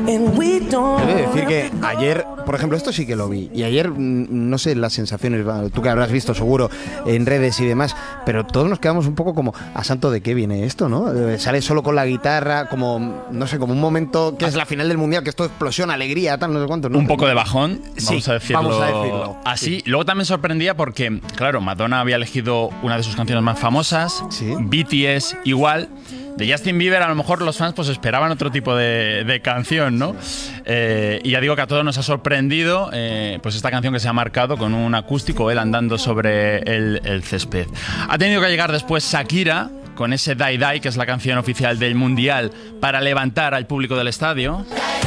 Debo decir que ayer, por ejemplo, esto sí que lo vi. Y ayer, no sé las sensaciones, tú que habrás visto seguro en redes y demás, pero todos nos quedamos un poco como, ¿a santo de qué viene esto, no? Sale solo con la guitarra, como, no sé, como un momento que es la final del Mundial, que esto explosión, alegría, tal, no sé cuánto, ¿no? Un poco de bajón, Sí, vamos a decirlo. así. Luego también sorprendía porque, claro, Madonna había elegido una de sus canciones más famosas, Sí. BTS igual. De Justin Bieber, a lo mejor los fans pues esperaban otro tipo de canción, ¿no? Y ya digo que a todos nos ha sorprendido pues esta canción que se ha marcado con un acústico, él andando sobre el césped. Ha tenido que llegar después Shakira con ese Die Die, que es la canción oficial del Mundial, para levantar al público del estadio.